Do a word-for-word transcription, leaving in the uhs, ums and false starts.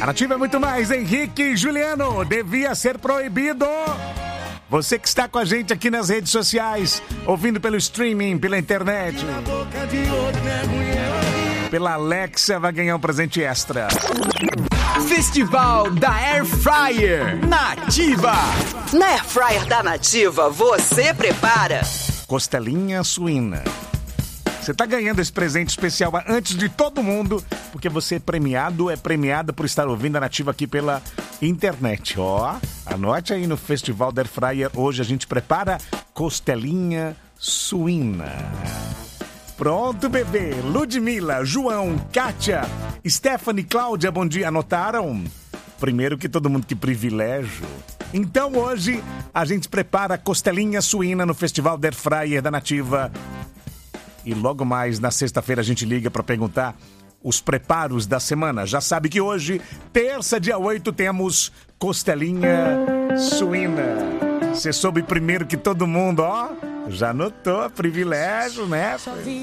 A Nativa é muito mais. Henrique e Juliano, devia ser proibido. Você que está com a gente aqui nas redes sociais, ouvindo pelo streaming, pela internet, pela Alexa, vai ganhar um presente extra. Festival da Air Fryer Nativa. Na Air Fryer da Nativa, você prepara costelinha suína. Você está ganhando esse presente especial antes de todo mundo, porque você é premiado, é premiada por estar ouvindo a Nativa aqui pela internet. Ó, anote aí no Festival da Air Fryer. Hoje a gente prepara costelinha suína. Pronto, bebê. Ludmila, João, Kátia, Stephanie, Cláudia, bom dia. Anotaram? Primeiro que todo mundo, que privilégio. Então hoje a gente prepara costelinha suína no Festival da Air Fryer da Nativa. E logo mais na sexta-feira a gente liga para perguntar os preparos da semana. Já sabe que hoje, terça, dia oito, temos costelinha suína. Você soube primeiro que todo mundo, ó. Já notou, privilégio, né?